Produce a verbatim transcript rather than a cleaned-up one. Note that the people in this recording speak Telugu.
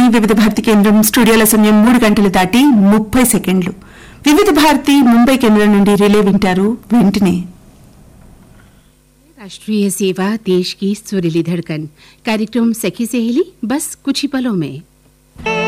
వివిధ భారతి కేంద్రం స్టూడియోల సమయం మూడు గంటలు దాటి ముప్పై సెకండ్లు. వివిధ భారతి ముంబై కేంద్రం నుండి రిలే వింటారు వెంటనే. राष्ट्रीय सेवा देश की सुरीली धड़कन कार्यक्रम सखी सहेली बस कुछ ही पलों में.